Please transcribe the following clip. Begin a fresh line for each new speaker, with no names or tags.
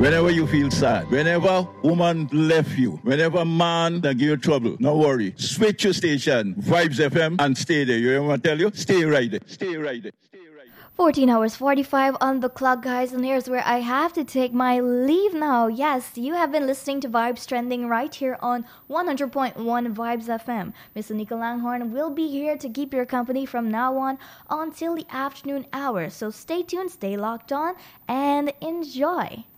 Whenever you feel sad, whenever woman left you, whenever man that give you trouble, no worry. Switch your station, Vibes FM, and stay there. You hear what I tell you? Stay right there. Stay right there.
14 hours 45 on the clock, guys, and here's where I have to take my leave now. Yes, you have been listening to Vibes Trending right here on 100.1 Vibes FM. Miss Anika Langhorn will be here to keep your company from now on until the afternoon hour. So stay tuned, stay locked on, and enjoy.